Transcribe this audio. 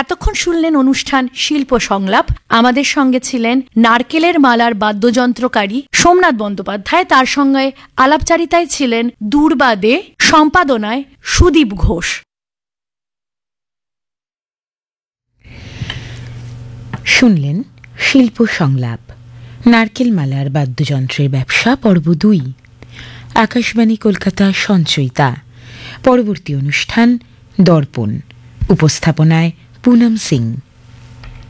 এতক্ষণ শুনলেন অনুষ্ঠান শিল্প সংলাপ। আমাদের সঙ্গে ছিলেন নারকেলের মালার বাদ্যযন্ত্রকারী সোমনাথ বন্দ্যোপাধ্যায়, তার সঙ্গে আলাপচারিতায় ছিলেন দূরবাদে, সম্পাদনায় সুদীপ ঘোষ। শুনলেন শিল্প সংলাপ, নারকেল মালার বাদ্যযন্ত্রের ব্যবসা পর্ব 2। আকাশবাণী কলকাতা সঞ্চয়িতা। পরবর্তী অনুষ্ঠান দর্পণ, উপস্থাপনায় পুনম সিং।